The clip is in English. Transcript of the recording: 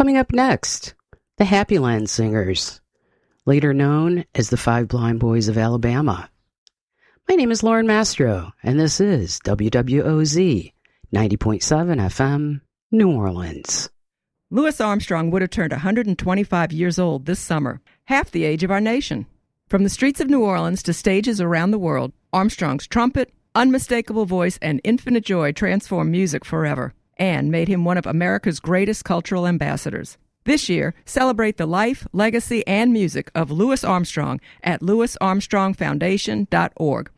Coming up next, the Happy Land Singers, later known as the Five Blind Boys of Alabama. My name is Lauren Mastro, and this is WWOZ 90.7 FM, New Orleans. Louis Armstrong would have turned 125 years old this summer, half the age of our nation. From the streets of New Orleans to stages around the world, Armstrong's trumpet, unmistakable voice, and infinite joy transformed music forever and made him one of America's greatest cultural ambassadors. This year, celebrate the life, legacy, and music of Louis Armstrong at louisarmstrongfoundation.org.